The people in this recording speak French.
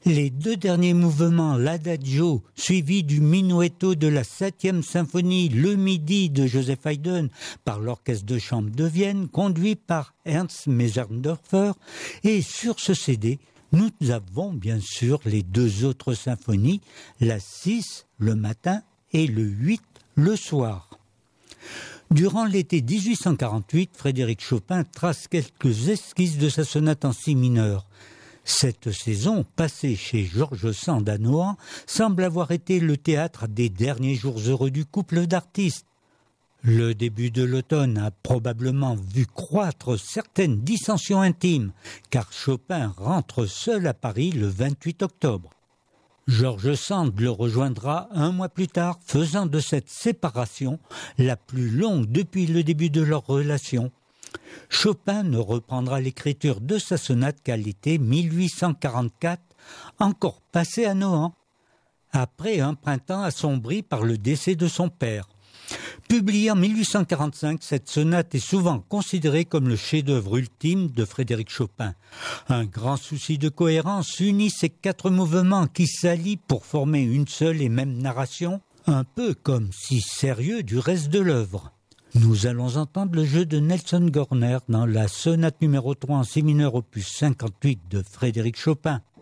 Les deux derniers mouvements, l'Adagio, suivi du Minuetto de la 7e symphonie, le Midi de Joseph Haydn, par l'Orchestre de chambre de Vienne, conduit par Ernst Meisendorfer. Et sur ce CD, nous avons bien sûr les deux autres symphonies, la 6 le matin et le 8 le soir. Durant l'été 1848, Frédéric Chopin trace quelques esquisses de sa sonate en si mineur. Cette saison, passée chez Georges Sand à Nohant, semble avoir été le théâtre des derniers jours heureux du couple d'artistes. Le début de l'automne a probablement vu croître certaines dissensions intimes, car Chopin rentre seul à Paris le 28 octobre. Georges Sand le rejoindra un mois plus tard, faisant de cette séparation la plus longue depuis le début de leur relation. Chopin ne reprendra l'écriture de sa sonate qu'à l'été 1844, encore passé à Nohant, après un printemps assombri par le décès de son père. Publiée en 1845, cette sonate est souvent considérée comme le chef-d'œuvre ultime de Frédéric Chopin. Un grand souci de cohérence unit ces 4 mouvements qui s'allient pour former une seule et même narration, un peu comme si sérieux du reste de l'œuvre. Nous allons entendre le jeu de Nelson Görner dans la sonate numéro 3 en si mineur opus 58 de Frédéric Chopin.